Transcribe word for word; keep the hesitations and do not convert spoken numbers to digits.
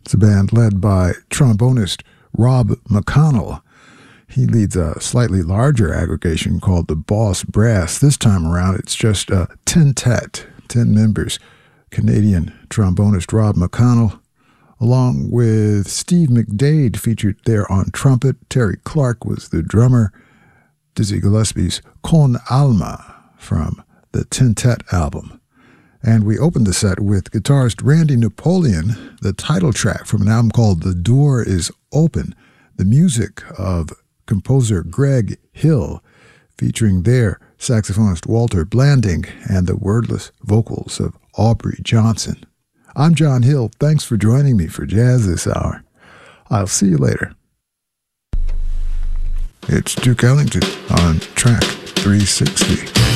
It's a band led by trombonist Rob McConnell. He leads a slightly larger aggregation called the Boss Brass. This time around, it's just a quintet, ten members. Canadian trombonist Rob McConnell, along with Steve McDade, featured there on trumpet. Terry Clark was the drummer. Dizzy Gillespie's Con Alma from the Quintet album. And we opened the set with guitarist Randy Napoleon, the title track from an album called The Door is Open, the music of composer Greg Hill, featuring their saxophonist Walter Blanding and the wordless vocals of Aubrey Johnson. I'm John Hill. Thanks for joining me for Jazz This Hour. I'll see you later. It's Duke Ellington on track three sixty.